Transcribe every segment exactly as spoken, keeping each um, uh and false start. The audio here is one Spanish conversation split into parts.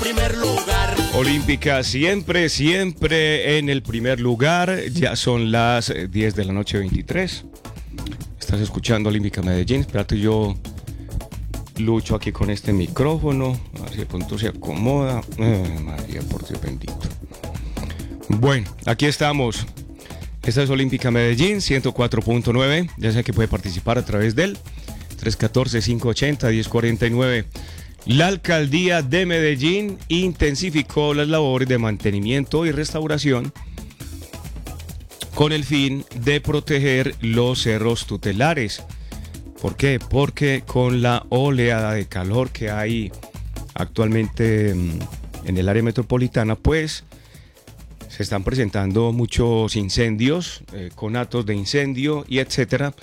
primer lugar. Olímpica siempre, siempre en el primer lugar. Ya son las diez de la noche veintitrés. Estás escuchando Olímpica Medellín. Espérate, yo lucho aquí con este micrófono. A ver si de pronto se acomoda. Eh, María, por Dios bendito. Bueno, aquí estamos. Esta es Olímpica Medellín, ciento cuatro punto nueve. Ya sé que puede participar a través del tres uno cuatro, cinco ocho cero, uno cero cuatro nueve. La alcaldía de Medellín intensificó las labores de mantenimiento y restauración con el fin de proteger los cerros tutelares. ¿Por qué? Porque con la oleada de calor que hay actualmente en el área metropolitana, pues se están presentando muchos incendios, eh, conatos de incendio y etcétera.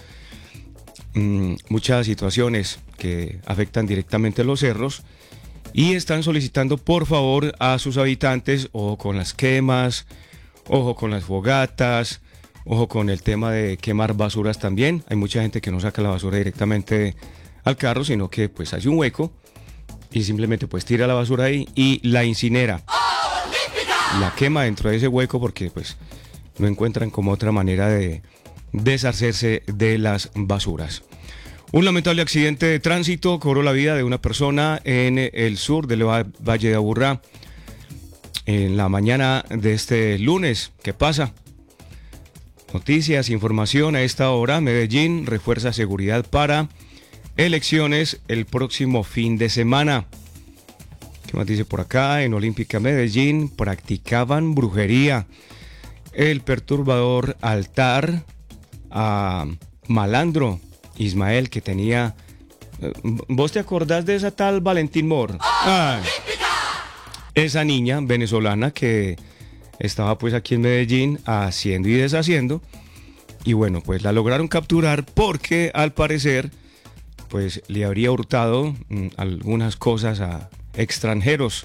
Mm, muchas situaciones que afectan directamente a los cerros y están solicitando por favor a sus habitantes, ojo con las quemas, ojo con las fogatas, ojo con el tema de quemar basuras también. Hay mucha gente que no saca la basura directamente al carro, sino que pues hace un hueco y simplemente pues tira la basura ahí y la incinera. La quema dentro de ese hueco porque pues no encuentran como otra manera de deshacerse de las basuras. Un lamentable accidente de tránsito cobró la vida de una persona en el sur del Valle de Aburrá en la mañana de este lunes. ¿Qué pasa? Noticias, información a esta hora. Medellín refuerza seguridad para elecciones el próximo fin de semana. ¿Qué más dice por acá? En Olímpica Medellín practicaban brujería. El perturbador altar a Malandro Ismael, que tenía... ¿Vos te acordás de esa tal Valentín Mor? Ah, esa niña venezolana que estaba pues aquí en Medellín haciendo y deshaciendo. Y bueno, pues la lograron capturar porque al parecer pues le habría hurtado mm, algunas cosas a extranjeros.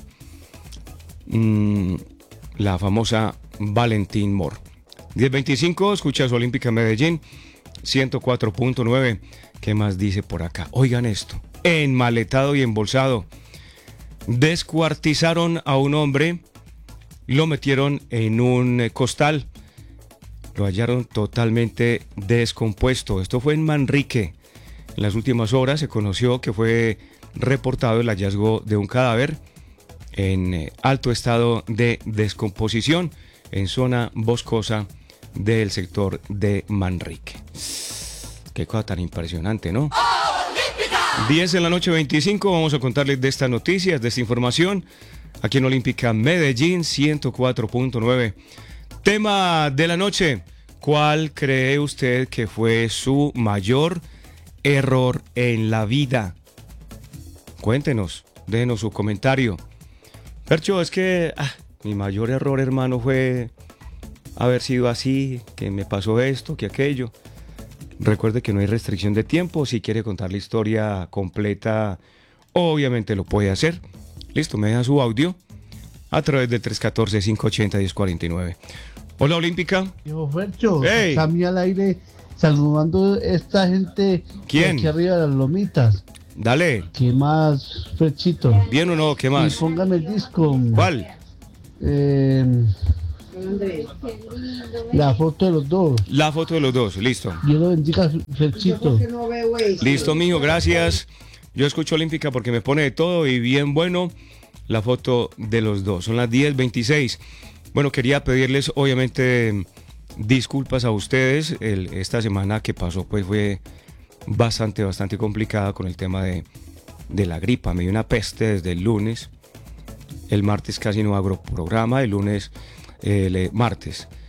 Mm, la famosa Valentín Mor. diez veinticinco, escuchas Olímpica Medellín, ciento cuatro punto nueve. ¿Qué más dice por acá? Oigan esto. Enmaletado y embolsado. Descuartizaron a un hombre, lo metieron en un costal. Lo hallaron totalmente descompuesto. Esto fue en Manrique. En las últimas horas se conoció que fue reportado el hallazgo de un cadáver en alto estado de descomposición en zona boscosa del sector de Manrique. Qué cosa tan impresionante, ¿no? diez de la noche veinticinco, vamos a contarles de estas noticias, de esta información, aquí en Olímpica Medellín, ciento cuatro punto nueve. Tema de la noche, ¿cuál cree usted que fue su mayor error en la vida? Cuéntenos, déjenos su comentario. Percho, es que ah, mi mayor error, hermano, fue haber sido así, que me pasó esto, que aquello. Recuerde que no hay restricción de tiempo. Si quiere contar la historia completa, obviamente lo puede hacer. Listo, me deja su audio a través del tres uno cuatro, cinco ocho cero, uno cero cuatro nueve. Hola, Olímpica. Yo, Fercho, hey. Está a mí al aire saludando a esta gente. ¿Quién? Aquí arriba de las lomitas. Dale. ¿Qué más, Ferchito? ¿Bien o no? ¿Qué más? Y póngame el disco. ¿Cuál? Eh, la foto de los dos. La foto de los dos, listo. Dios lo bendiga, Ferchito. Listo, mijo, gracias. Yo escucho Olímpica porque me pone de todo y bien bueno la foto de los dos. Son las diez veintiséis. Bueno, quería pedirles obviamente disculpas a ustedes. El, esta semana que pasó pues fue bastante, bastante complicada con el tema de, de la gripa. Me dio una peste desde el lunes. El martes casi no hago programa. El lunes, el martes